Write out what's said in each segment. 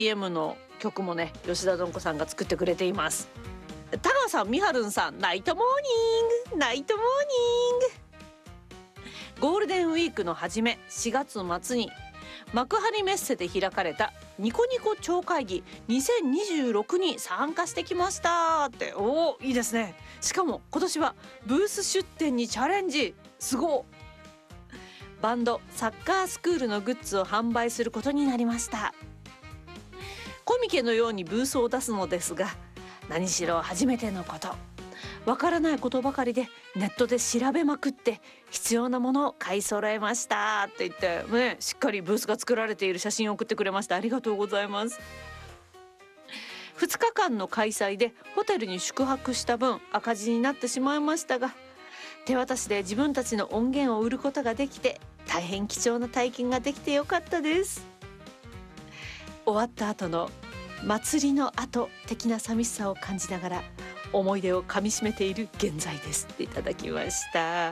BGM の曲もね吉田どんこさんが作ってくれています。田川さん、みはるんさん、ナイトモーニング、ナイトモーニング。ゴールデンウィークの初め4月末に幕張メッセで開かれたニコニコ超会議2026に参加してきましたって。おー、いいですね。しかも今年はブース出展にチャレンジ。すごい。バンドサッカースクールのグッズを販売することになりました。コミケのようにブースを出すのですが、何しろ初めてのこと、わからないことばかりでネットで調べまくって必要なものを買い揃えましたって言ってね、しっかりブースが作られている写真を送ってくれました。ありがとうございます。2日間の開催でホテルに宿泊した分赤字になってしまいましたが、手渡しで自分たちの音源を売ることができて大変貴重な体験ができてよかったです。終わった後の祭りの後的な寂しさを感じながら思い出をかみしめている現在ですっていただきました。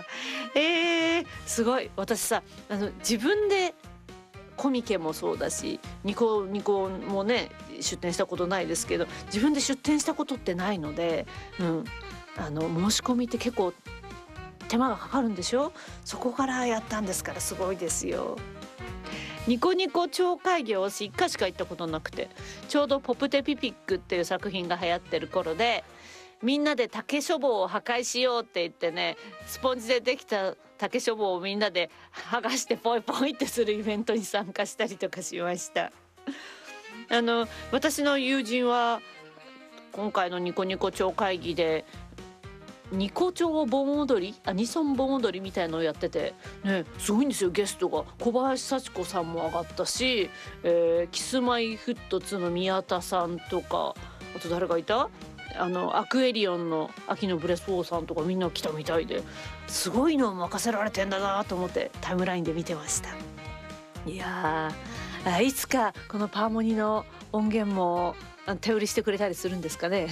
すごい。私さ、自分でコミケもそうだしニコニコもね出展したことないですけど、自分で出展したことってないので、申し込みって結構手間がかかるんでしょ。そこからやったんですからすごいですよ。ニコニコ超会議を私1回しか行ったことなくて、ちょうどポプテピピックっていう作品が流行ってる頃で、みんなで竹書房を破壊しようって言ってね、スポンジでできた竹書房をみんなで剥がしてポイポイってするイベントに参加したりとかしました。私の友人は今回のニコニコ超会議でニコ町盆踊り、アニソン盆踊りみたいのをやってて、ね、すごいんですよ。ゲストが小林幸子さんも上がったし、キスマイフット2の宮田さんとか、あと誰がいた、アクエリオンの秋のブレスウォーさんとかみんな来たみたいで、すごいのを任せられてんだなと思ってタイムラインで見てました。いやー、いつかこのパーモニの音源も手売りしてくれたりするんですかね。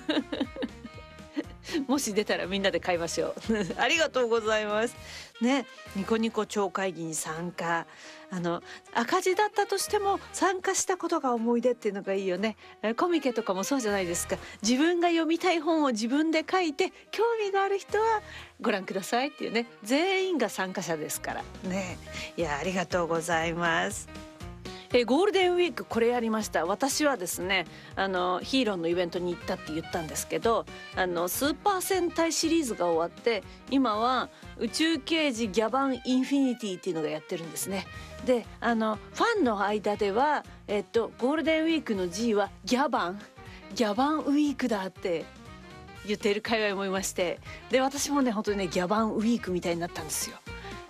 もし出たらみんなで買いましょう。ありがとうございますね。ニコニコ超会議に参加、赤字だったとしても参加したことが思い出っていうのがいいよね。コミケとかもそうじゃないですか。自分が読みたい本を自分で書いて、興味がある人はご覧くださいっていうね、全員が参加者ですからね。いや、ありがとうございます。ゴールデンウィークこれやりました。私はですね、ヒーローのイベントに行ったって言ったんですけど、スーパー戦隊シリーズが終わって今は宇宙刑事ギャバンインフィニティっていうのがやってるんですね。で、ファンの間では、ゴールデンウィークの G はギャバンウィークだって言っている界隈もいまして、で私もね本当にねギャバンウィークみたいになったんですよ。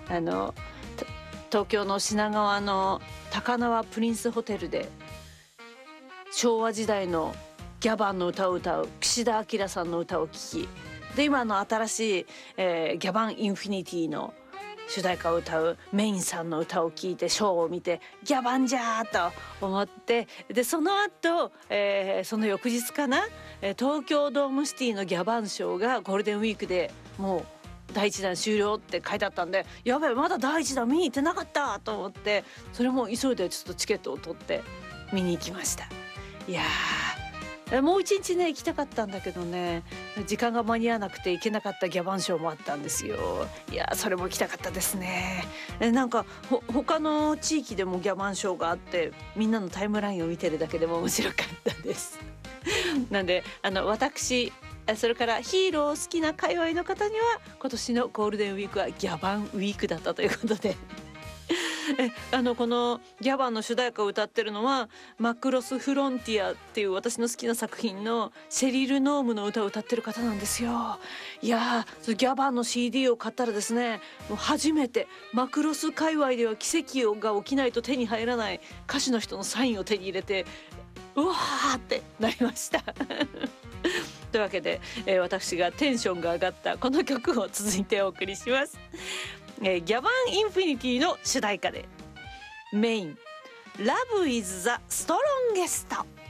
東京の品川の高輪プリンスホテルで昭和時代のギャバンの歌を歌う岸田明さんの歌を聴き、で今の新しい、ギャバンインフィニティの主題歌を歌うメインさんの歌を聴いてショーを見てギャバンじゃーと思って、でその後、その翌日かな、東京ドームシティのギャバンショーがゴールデンウィークでもう第1弾終了って書いてあったんで、やばいまだ第1弾見に行ってなかったと思って、それも急いでちょっとチケットを取って見に行きました。いやー、もう一日ね行きたかったんだけどね、時間が間に合わなくて行けなかったギャバンショーもあったんですよ。いやー、それも行きたかったですね。なんか他の地域でもギャバンショーがあって、みんなのタイムラインを見てるだけでも面白かったです。なんで私それからヒーロー好きな界隈の方には今年のゴールデンウィークはギャバンウィークだったということでこのギャバンの主題歌を歌ってるのはマクロス・フロンティアっていう私の好きな作品のシェリル・ノームの歌を歌ってる方なんですよ。いやー、ギャバンの CD を買ったらですね、もう初めてマクロス界隈では奇跡が起きないと手に入らない歌手の人のサインを手に入れて、うわーってなりましたというわけで、私がテンションが上がったこの曲を続いてお送りします。ギャバンインフィニティの主題歌でメイン Love is the strongest。